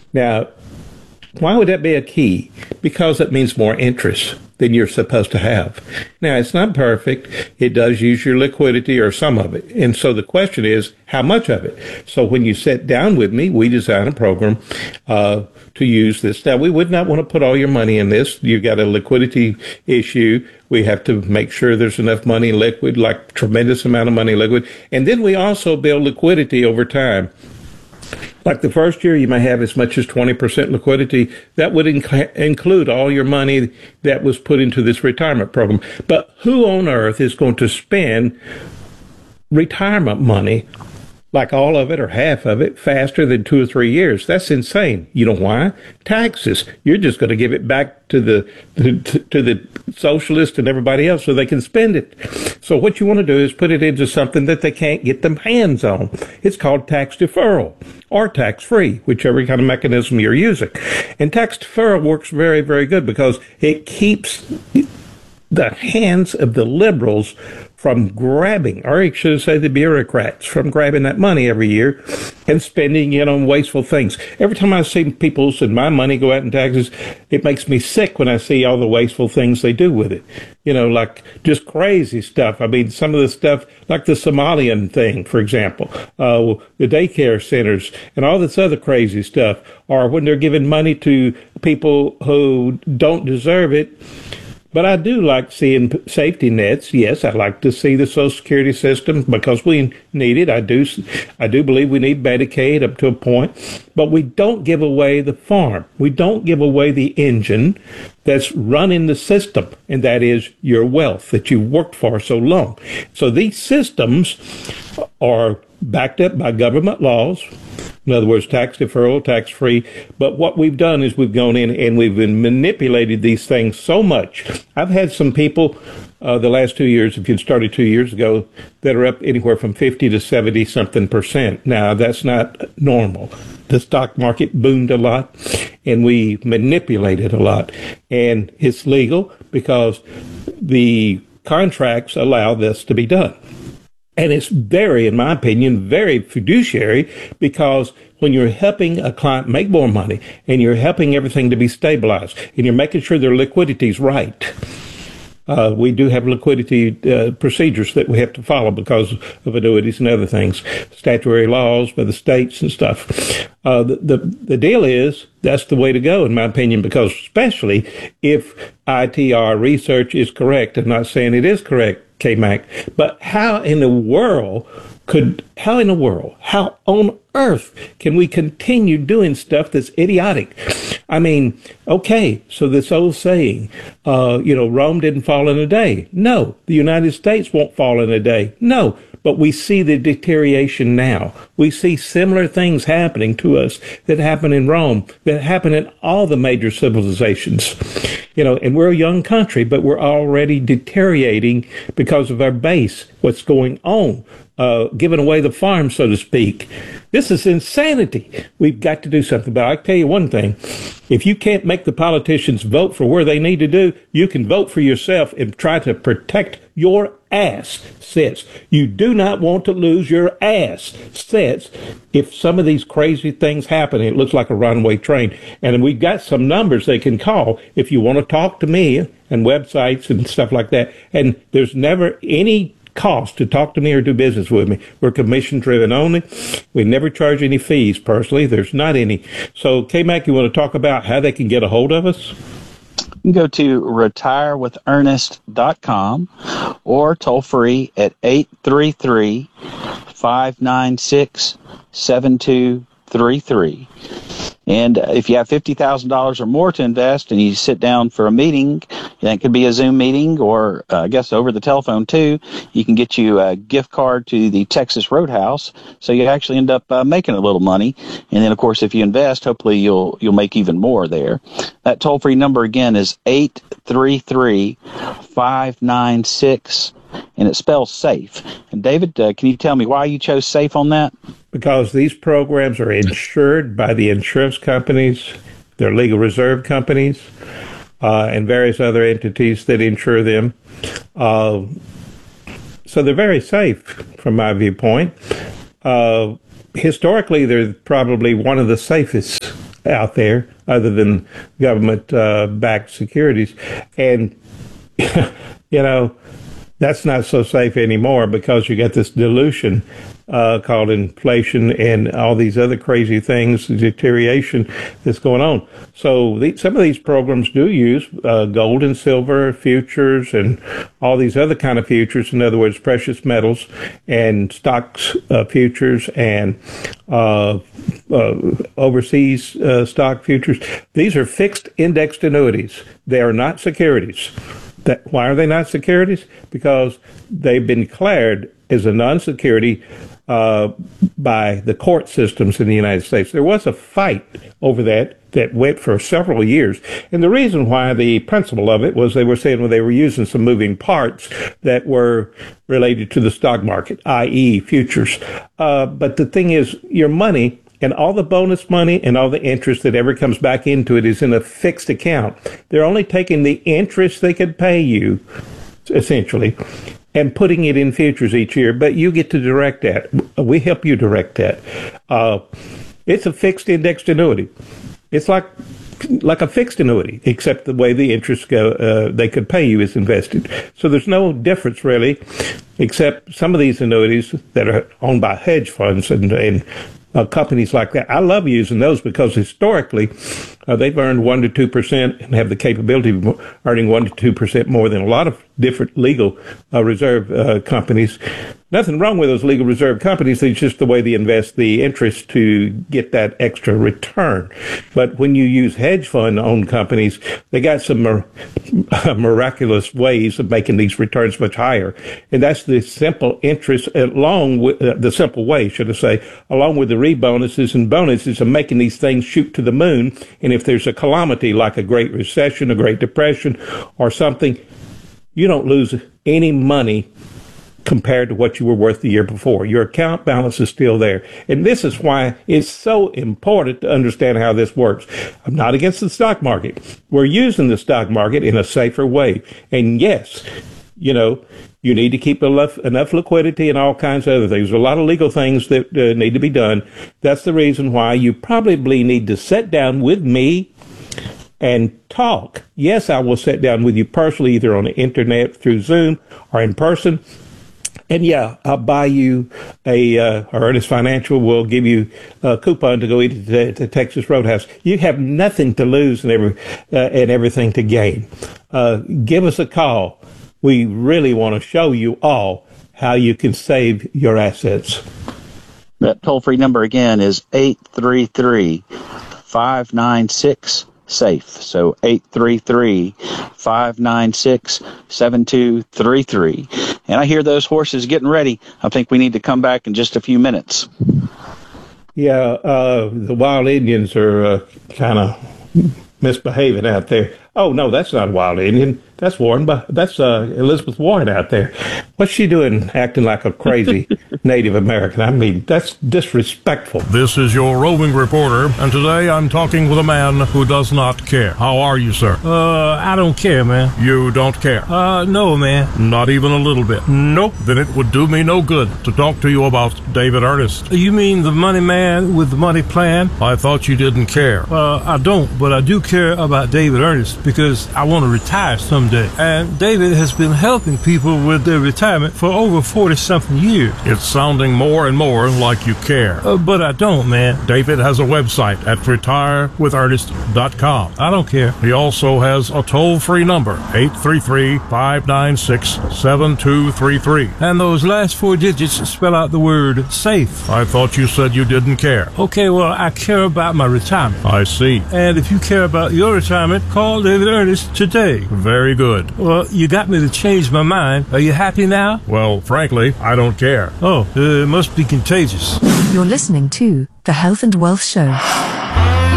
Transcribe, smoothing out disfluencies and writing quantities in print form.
Now, why would that be a key? Because it means more interest than you're supposed to have. Now, it's not perfect. It does use your liquidity or some of it. And so the question is, how much of it? So when you sit down with me, we design a program to use this. Now, we would not want to put all your money in this. You've got a liquidity issue. We have to make sure there's enough money liquid, like tremendous amount of money liquid. And then we also build liquidity over time. Like the first year, you may have as much as 20% liquidity. That would include all your money that was put into this retirement program. But who on earth is going to spend retirement money, like all of it or half of it, faster than 2 or 3 years? That's insane. You know why? Taxes. You're just going to give it back to the socialists and everybody else so they can spend it. So what you want to do is put it into something that they can't get their hands on. It's called tax deferral or tax-free, whichever kind of mechanism you're using. And tax deferral works very, very good because it keeps the hands of the liberals from grabbing, or I should say the bureaucrats, from grabbing that money every year and spending it on wasteful things. Every time I see people send my money go out in taxes, it makes me sick when I see all the wasteful things they do with it. You know, like just crazy stuff. I mean, some of the stuff, like the Somalian thing, for example, the daycare centers and all this other crazy stuff, or when they're giving money to people who don't deserve it. But I do like seeing safety nets. Yes, I like to see the Social Security system because we need it. I do believe we need Medicaid up to a point, but we don't give away the farm. We don't give away the engine that's running the system, and that is your wealth that you worked for so long. So these systems are backed up by government laws. In other words, tax deferral, tax-free. But what we've done is we've gone in and we've been manipulated these things so much. I've had some people the last 2 years, if you'd started 2 years ago, that are up anywhere from 50 to 70 something percent. Now, that's not normal. The stock market boomed a lot and we manipulated a lot. And it's legal because the contracts allow this to be done. And it's very, in my opinion, very fiduciary because when you're helping a client make more money and you're helping everything to be stabilized and you're making sure their liquidity is right, we do have liquidity procedures that we have to follow because of annuities and other things, statutory laws by the states and stuff. The deal is that's the way to go, in my opinion, because especially if ITR research is correct. I'm not saying it is correct, K-Mac, but how on earth can we continue doing stuff that's idiotic? I mean, okay, so this old saying, Rome didn't fall in a day. No, the United States won't fall in a day. No, but we see the deterioration now. We see similar things happening to us that happen in Rome, that happen in all the major civilizations. And we're a young country, but we're already deteriorating because of our base, what's going on, giving away the farm, so to speak. This is insanity. We've got to do something. But I tell you one thing, if you can't make the politicians vote for where they need to do, you can vote for yourself and try to protect your ass sets. You do not want to lose your ass sets if some of these crazy things happen. It looks like a runaway train. And we've got some numbers they can call if you want to talk to me and websites and stuff like that. And there's never any cost to talk to me or do business with me. We're commission driven only. We never charge any fees personally. There's not any. So K-Mac, you want to talk about how they can get a hold of us? You can go to retirewithernest.com or toll free at 833-596-7233. And if you have $50,000 or more to invest and you sit down for a meeting, and it could be a Zoom meeting or I guess over the telephone too, you can get you a gift card to the Texas Roadhouse. So you actually end up making a little money. And then, of course, if you invest, hopefully you'll make even more there. That toll-free number again is 833-596, and it spells SAFE. And David, can you tell me why you chose SAFE on that? Because these programs are insured by the insurance companies, their legal reserve companies, and various other entities that insure them. So they're very safe from my viewpoint. Historically, they're probably one of the safest out there other than government-backed securities. And, that's not so safe anymore because you got this dilution called inflation and all these other crazy things, deterioration that's going on. So some of these programs do use gold and silver futures and all these other kind of futures. In other words, precious metals and stocks futures and overseas stock futures. These are fixed indexed annuities. They are not securities. Why are they not securities? Because they've been declared as a non-security by the court systems in the United States. There was a fight over that went for several years. And the reason why, the principle of it was they were saying they were using some moving parts that were related to the stock market, i.e. futures. But the thing is, your money and all the bonus money and all the interest that ever comes back into it is in a fixed account. They're only taking the interest they could pay you, essentially, and putting it in futures each year. But you get to direct that. We help you direct that. It's a fixed indexed annuity. It's like a fixed annuity, except the way the interest they could pay you is invested. So there's no difference really, except some of these annuities that are owned by hedge funds and companies like that. I love using those because historically they've earned 1% to 2% and have the capability of earning 1% to 2% more than a lot of different legal reserve companies. Nothing wrong with those legal reserve companies. It's just the way they invest the interest to get that extra return. But when you use hedge fund-owned companies, they got some miraculous ways of making these returns much higher. And that's the simple interest, along with the simple way, should I say, along with the rebonuses and bonuses of making these things shoot to the moon. And if there's a calamity like a Great Recession, a Great Depression, or something, you don't lose any money compared to what you were worth the year before. Your account balance is still there. And this is why it's so important to understand how this works. I'm not against the stock market. We're using the stock market in a safer way. And yes, you need to keep enough liquidity and all kinds of other things. There's a lot of legal things that need to be done. That's the reason why you probably need to sit down with me and talk. Yes, I will sit down with you personally, either on the internet, through Zoom, or in person. And yeah, I'll buy you Ernest Financial will give you a coupon to go eat at the Texas Roadhouse. You have nothing to lose and everything to gain. Give us a call. We really want to show you all how you can save your assets. That toll-free number again is 833-596-SAFE. So 833-596-7233. And I hear those horses getting ready. I think we need to come back in just a few minutes. Yeah, the wild Indians are kind of misbehaving out there. Oh, no, that's not a wild Indian. That's Warren, but that's Elizabeth Warren out there. What's she doing acting like a crazy Native American? I mean, that's disrespectful. This is your roving reporter, and today I'm talking with a man who does not care. How are you, sir? I don't care, man. You don't care? No, man. Not even a little bit? Nope. Then it would do me no good to talk to you about David Ernest. You mean the money man with the money plan? I thought you didn't care. I don't, but I do care about David Ernest because I want to retire someday. And David has been helping people with their retirement for over 40-something years. It's sounding more and more like you care. But I don't, man. David has a website at retirewithernest.com. I don't care. He also has a toll-free number, 833-596-7233. And those last 4 digits spell out the word SAFE. I thought you said you didn't care. Okay, well, I care about my retirement. I see. And if you care about your retirement, call David Ernest today. Very good. Well, you got me to change my mind. Are you happy now? Well, frankly, I don't care. Oh, it must be contagious. You're listening to The Health and Wealth Show.